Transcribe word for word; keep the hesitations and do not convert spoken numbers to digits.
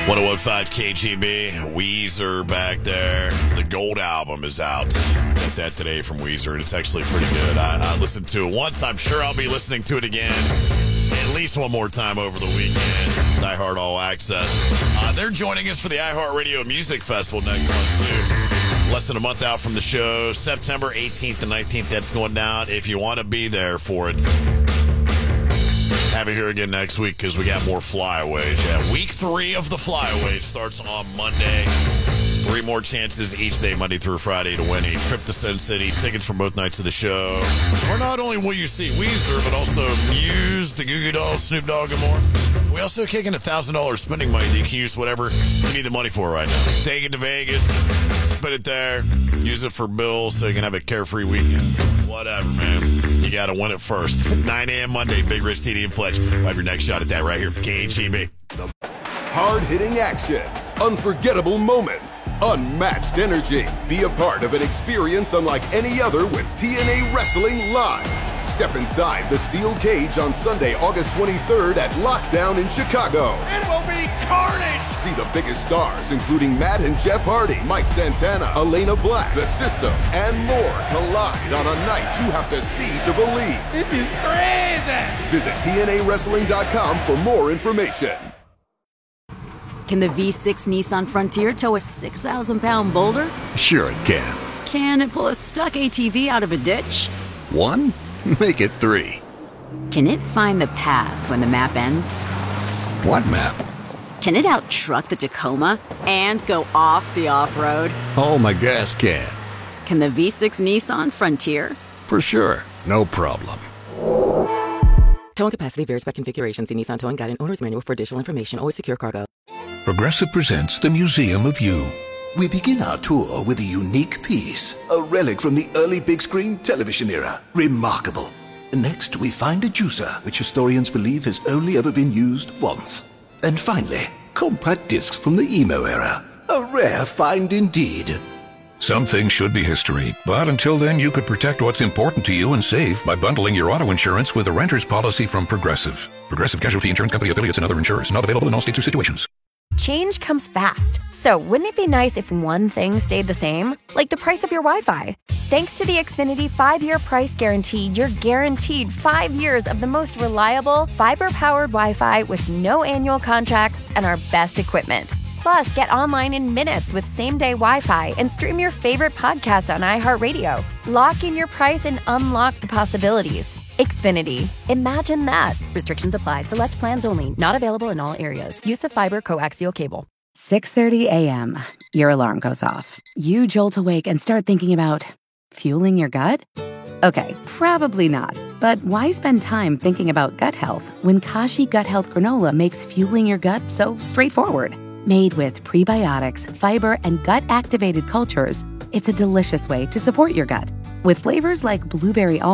one oh one point five K G B, Weezer back there. The Gold album is out. Got that today from Weezer, and it's actually pretty good. I, I listened to it once. I'm sure I'll be listening to it again at least one more time over the weekend. iHeart All Access. Uh, they're joining us for the iHeartRadio Music Festival next month, too. Less than a month out from the show. September eighteenth and nineteenth, that's going down. If you want to be there for it, have it here again next week because we got more flyaways. Yeah, week three of the flyaways starts on Monday. Three more chances each day, Monday through Friday, to win a trip to Sin City. Tickets for both nights of the show. Or not only will you see Weezer, but also Muse, the Goo Goo Dolls, Snoop Dogg, and more. We also kick in one thousand dollars spending money that you can use whatever you need the money for right now. Take it to Vegas, spend it there, use it for bills so you can have a carefree weekend. Whatever, man. You got to win it first. nine a.m. Monday, Big Rich, T D, and Fletch. We'll have your next shot at that right here, K G B. Hard-hitting action, unforgettable moments, unmatched energy. Be a part of an experience unlike any other with T N A Wrestling Live. Step inside the steel cage on Sunday, August twenty-third at Lockdown in Chicago. It will be carnage! See the biggest stars, including Matt and Jeff Hardy, Mike Santana, Elena Black, The System, and more collide on a night you have to see to believe. This is crazy! Visit T N A wrestling dot com for more information. Can the V six Nissan Frontier tow a six thousand pound boulder? Sure it can. Can it pull a stuck A T V out of a ditch? One? Make it three. Can it find the path when the map ends? What map? Can it out-truck the Tacoma and go off the off-road? Oh, my gas can. Can the V six Nissan Frontier? For sure. No problem. Towing capacity varies by configuration. See Nissan Towing Guide and Owner's Manual for additional information. Always secure cargo. Progressive presents the Museum of You. We begin our tour with a unique piece, a relic from the early big screen television era. Remarkable. Next, we find a juicer, which historians believe has only ever been used once. And finally, compact discs from the emo era. A rare find indeed. Some things should be history, but until then you could protect what's important to you and save by bundling your auto insurance with a renter's policy from Progressive. Progressive Casualty Insurance Company affiliates and other insurers. Not available in all states or situations. Change comes fast. So wouldn't it be nice if one thing stayed the same? Like the price of your Wi-Fi. Thanks to the Xfinity five-year price guarantee, you're guaranteed five years of the most reliable, fiber-powered Wi-Fi with no annual contracts and our best equipment. Plus, get online in minutes with same-day Wi-Fi and stream your favorite podcast on iHeartRadio. Lock in your price and unlock the possibilities. Xfinity. Imagine that. Restrictions apply. Select plans only. Not available in all areas. Use of fiber coaxial cable. six thirty a.m. Your alarm goes off. You jolt awake and start thinking about fueling your gut? Okay, probably not. But why spend time thinking about gut health when Kashi Gut Health Granola makes fueling your gut so straightforward? Made with prebiotics, fiber, and gut-activated cultures, it's a delicious way to support your gut. With flavors like blueberry almond